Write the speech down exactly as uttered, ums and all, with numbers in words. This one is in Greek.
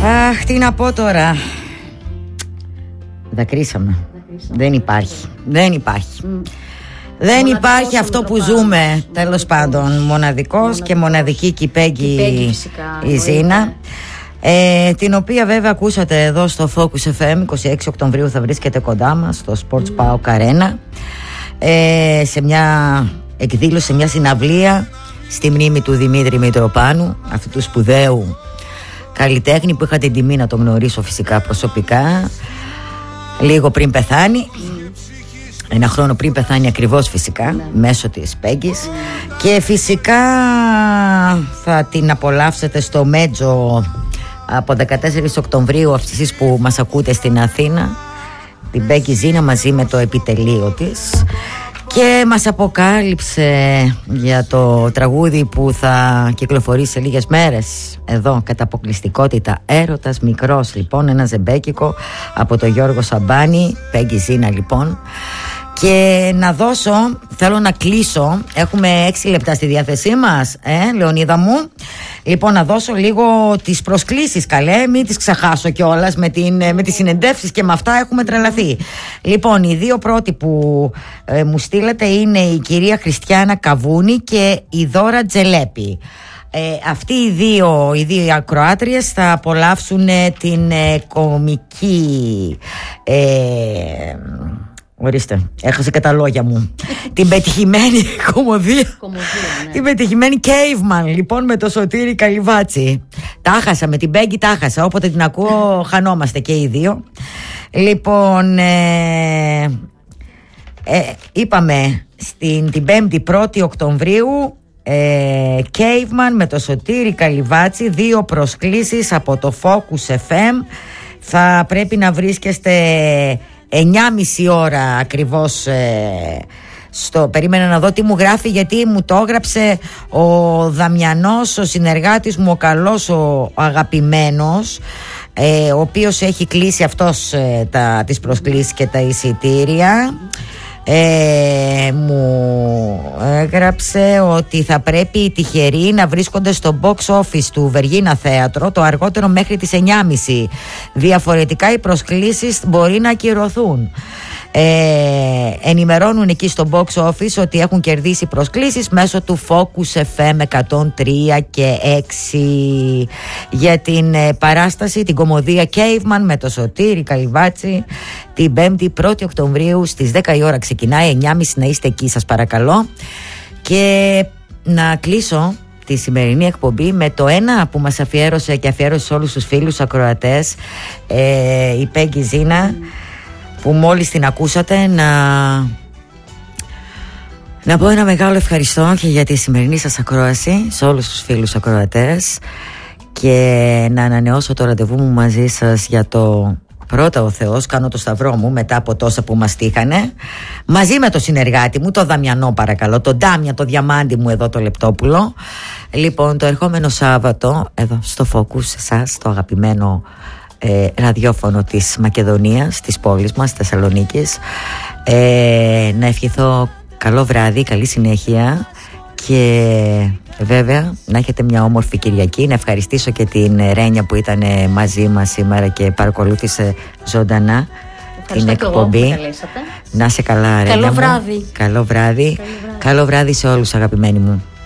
Αχ, τι να πω τώρα. Δακρύσαμε. Δεν υπάρχει. Δεν υπάρχει. Mm. Δεν μοναδικός υπάρχει αυτό που ζούμε, τέλος πάντων. Μοναδικός μοναδικό. Και μοναδική και η Πέγγι η Ζήνα. Ε, την οποία βέβαια ακούσατε εδώ στο Focus εφ εμ. είκοσι έξι Οκτωβρίου θα βρίσκεται κοντά μας στο Sports Paok Arena, ε, σε μια εκδήλωση, σε μια συναυλία στη μνήμη του Δημήτρη Μητροπάνου, αυτού του σπουδαίου καλλιτέχνη που είχα την τιμή να τον γνωρίσω φυσικά προσωπικά λίγο πριν πεθάνει. Ένα χρόνο πριν πεθάνει ακριβώς φυσικά, ναι. Μέσω της Πέγγις. Mm. Και φυσικά θα την απολαύσετε στο Μέτζο από δεκατέσσερις Οκτωβρίου, αυτής που μας ακούτε στην Αθήνα, την Πέγγι Ζήνα μαζί με το επιτελείο της. Και μας αποκάλυψε για το τραγούδι που θα κυκλοφορήσει σε λίγες μέρες εδώ, κατά αποκλειστικότητα, Έρωτας Μικρός, λοιπόν, ένα ζεμπέκικο από τον Γιώργο Σαμπάνη. Πέγγι Ζήνα λοιπόν. Και να δώσω, θέλω να κλείσω, έχουμε έξι λεπτά στη διάθεσή μας, ε, Λεωνίδα μου. Λοιπόν, να δώσω λίγο τις προσκλήσεις, καλέ, μην τις ξεχάσω κιόλας με, την, με τις συνεντεύσεις και με αυτά έχουμε τρελαθεί. Λοιπόν, οι δύο πρώτοι που ε, μου στείλατε είναι η κυρία Χριστιάνα Καβούνη και η Δώρα Τζελέπη. Ε, αυτοί οι δύο, οι δύο ακροάτριες θα απολαύσουν την ε, κομική... Ε, Ορίστε, έχασε και τα λόγια μου. Την πετυχημένη κομμωδία. Ναι. Την πετυχημένη Caveman, λοιπόν, με το Σωτήρη Καλυβάτσι. Τα χάσα, με την Πέγγι τα χάσα. Όποτε την ακούω, χανόμαστε και οι δύο. Λοιπόν, ε, ε, είπαμε στην, την πέμπτη πρώτη Οκτωβρίου, ε, Caveman με το Σωτήρη Καλυβάτσι. Δύο προσκλήσεις από το Focus εφ εμ. Θα πρέπει να βρίσκεστε εννιά και μισή ώρα ακριβώς ε, στο... Περίμενα να δω τι μου γράφει, γιατί μου το έγραψε ο Δαμιανός, ο συνεργάτης μου, ο καλός, ο αγαπημένος, ε, ο οποίος έχει κλείσει αυτός ε, τα, τις προσκλήσεις και τα εισιτήρια. Ε, μου έγραψε ότι θα πρέπει οι τυχεροί να βρίσκονται στο box office του Βεργίνα Θέατρο το αργότερο μέχρι τις εννιά και μισή. Διαφορετικά οι προσκλήσεις μπορεί να ακυρωθούν. Ε, ενημερώνουν εκεί στο box office ότι έχουν κερδίσει προσκλήσεις μέσω του Focus εφ εμ εκατόν τρία και έξι για την ε, παράσταση, την κομμωδία Caveman με το Σωτήρη Καλυβάτσι, την πέμπτη πρώτη Οκτωβρίου στις δέκα η ώρα ξεκινάει, εννιά και μισή να είστε εκεί σας παρακαλώ. Και να κλείσω τη σημερινή εκπομπή με το ένα που μας αφιέρωσε και αφιέρωσε σε όλους τους φίλους ακροατές, ε, η Πέγγι Ζήνα, που μόλις την ακούσατε. Να να πω ένα μεγάλο ευχαριστώ και για τη σημερινή σας ακρόαση σε όλους τους φίλους ακροατές, και να ανανεώσω το ραντεβού μου μαζί σας για το πρώτα ο Θεός, κάνω το σταυρό μου μετά από τόσα που μας τύχανε, μαζί με το συνεργάτη μου, το Δαμιανό παρακαλώ, το Ντάμια, το διαμάντι μου εδώ, το Λεπτόπουλο. Λοιπόν, το ερχόμενο Σάββατο εδώ στο Focus, σας το αγαπημένο Ε, ραδιόφωνο της Μακεδονίας, της πόλης μας, Θεσσαλονίκης, ε, να ευχηθώ καλό βράδυ, καλή συνέχεια και βέβαια να έχετε μια όμορφη Κυριακή. Να ευχαριστήσω και την Ρένια που ήταν μαζί μας σήμερα και παρακολούθησε ζωντανά την εκπομπή. Να είσαι καλά, Ρένια. Καλό βράδυ. Καλό βράδυ. Καλό βράδυ σε όλους, αγαπημένοι μου.